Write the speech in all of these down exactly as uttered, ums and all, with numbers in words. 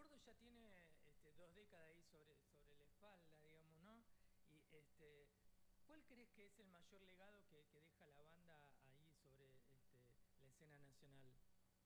gordo ya tiene este, dos décadas ahí sobre, sobre la espalda, digamos, ¿no? Y este, ¿cuál crees que es el mayor legado que, que deja la banda ahí sobre este, la escena nacional?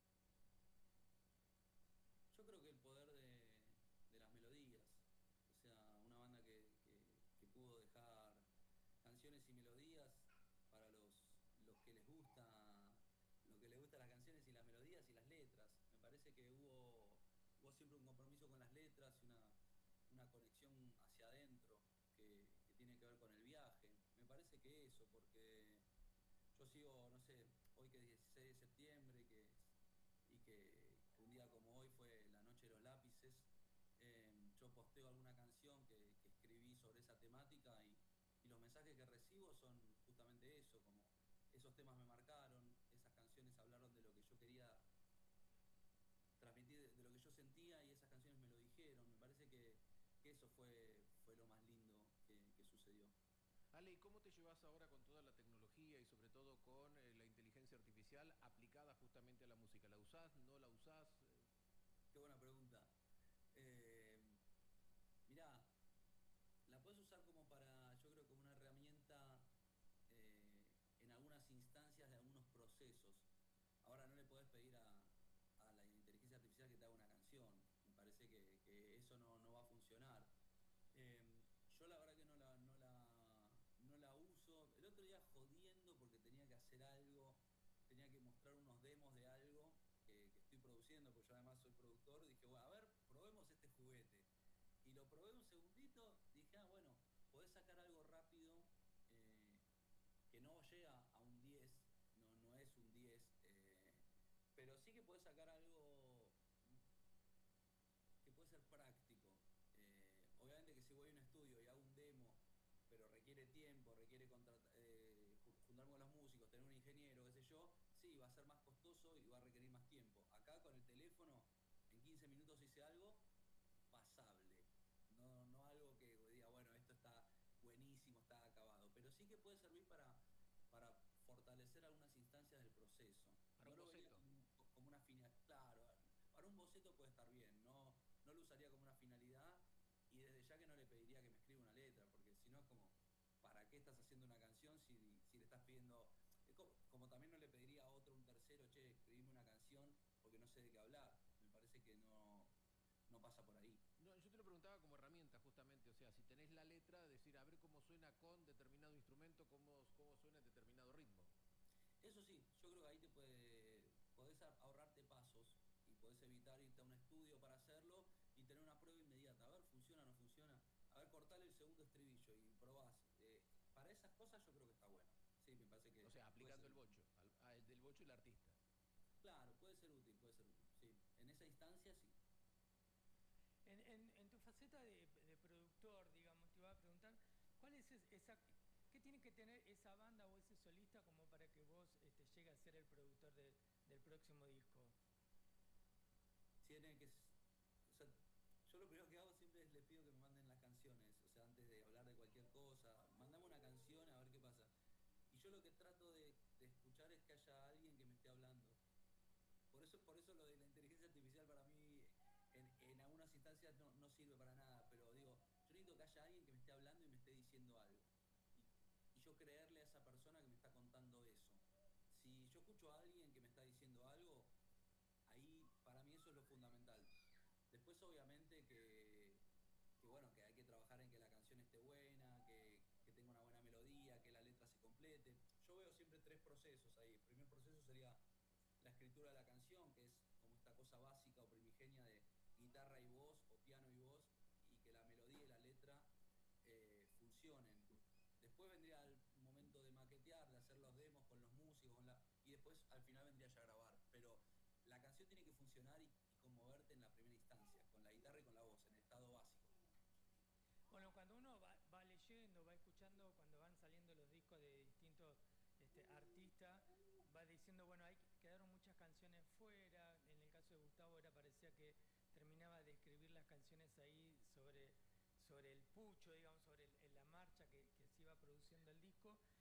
Yo creo que el poder de, de las melodías, o sea, una banda que, que- que pudo dejar canciones y melodías para los, los que les gusta, lo que les gustan las canciones y las melodías y las letras. Me parece que hubo, hubo siempre un compromiso con las letras y una, una conexión hacia adentro que, que tiene que ver con el viaje. Me parece que eso, porque yo sigo, no sé, hoy que es dieciséis de septiembre, que es, y que, que un día como hoy fue la noche de los lápices, eh, yo posteo alguna canción que, que escribí sobre esa temática y, y los mensajes que recibo son justamente eso, como esos temas me marcaron, esas canciones hablaron de lo que yo quería transmitir, de, de lo que yo sentía y esas canciones me lo dijeron. Me parece que, que eso fue, fue lo más lindo que, que sucedió. Ale, ¿y cómo te llevas ahora con toda la tecnología y sobre todo con eh, la inteligencia artificial aplicada justamente a la música? ¿La usás? ¿No la usás? Eh, Qué buena pregunta. Eh, Mirá, la puedes usar como para, yo creo, como una herramienta eh, en algunas instancias de algunos procesos. Ahora no le podés pedir a, a la inteligencia artificial que te haga una canción. Me parece que, que eso no, no va a funcionar. Eh, yo la verdad que no la, no, la, no la uso. El otro día jodiendo porque tenía que hacer algo, tenía que mostrar unos demos de algo que, que estoy produciendo, porque yo además soy productor. Dije, bueno, a ver, probemos este juguete. Y lo probé un segundito, dije, ah, bueno, podés sacar algo rápido eh, que no llega a un diez, no, no es un diez, eh, pero sí que podés sacar algo que puede ser práctico. Eh, obviamente que si voy a un estudio y hago un demo, pero requiere tiempo, requiere eh, juntarme con los músicos, tener un ingeniero, qué sé yo, sí, va a ser más costoso y va a requerir más tiempo. Acá con el teléfono, en quince minutos hice algo pasable. No, no algo que diga, bueno, esto está buenísimo, está acabado, pero sí que puede servir para, para fortalecer algunas instancias del proceso. para No un lo vería boceto. como, como una finalidad, claro, para un boceto puede estar bien, no, no lo usaría como una finalidad y desde ya que no le pediría que me escriba una letra, porque si no es como, ¿para qué estás haciendo una canción si, si le estás pidiendo... Como, como también no le pediría a otro, un tercero, che, escribime una canción porque no sé de qué hablar. Me parece que no, no pasa por ahí. No, yo te lo preguntaba como herramienta justamente, o sea, si tenés la letra, decir, a ver cómo suena con determinado instrumento, cómo, cómo suena en determinado ritmo. Eso sí, yo creo que ahí te puede, podés ahorrarte pasos y podés evitar irte a un estudio para hacerlo y tener una prueba inmediata. A ver, funciona o no funciona. A ver, cortale el segundo estribillo y probás. Eh, para esas cosas yo creo que está bueno. Sí, me parece O que sea, puede aplicando ser el útil. bocho, al, a el del bocho el artista. Claro, puede ser útil, puede ser útil. Sí, en esa instancia sí. En, en- en tu faceta de, de productor, digamos, te iba a preguntar, ¿cuál es es- esa, qué tiene que tener esa banda o ese solista como para que vos este, llegue a ser el productor de- del próximo disco? Tiene que... O sea, yo lo primero que hago siempre es les pido que me manden las canciones. O sea, antes de hablar de cualquier cosa, mandame una canción a ver qué pasa. Y yo lo que trato de, de escuchar es que haya alguien que me esté hablando. Por eso, por eso lo de la inteligencia artificial para mí en, en algunas instancias no, no sirve para nada, pero digo, yo necesito que haya alguien que me esté hablando y me esté diciendo algo. Y, y yo creerle a esa persona que me está contando eso. Si yo escucho a alguien que me está diciendo algo, ahí para mí eso es lo fundamental. Después obviamente que, que bueno, que hay que trabajar en que la canción esté buena, que, que tenga una buena melodía, que la letra se complete. Yo veo siempre tres procesos ahí. El primer proceso sería la escritura de la canción, que es como esta cosa básica o primigenia de guitarra y voz o piano y voz, y que la melodía y la letra eh, funcionen. Después vendría el momento de maquetear, de hacer los demos con los músicos, con la... y después al final vendría ya a grabar. Pero la canción tiene que funcionar y, y conmoverte en la primera instancia, con la guitarra y con la voz, en el estado básico. Bueno, cuando uno va, va leyendo, va escuchando, cuando van saliendo los discos de distintos este, artistas, va diciendo, bueno, hay, quedaron muchas canciones fuera. En el caso de Gustavo era parecía que terminaba de escribir las canciones ahí sobre, sobre el pucho, digamos, sobre el- la marcha que, que se iba produciendo el disco.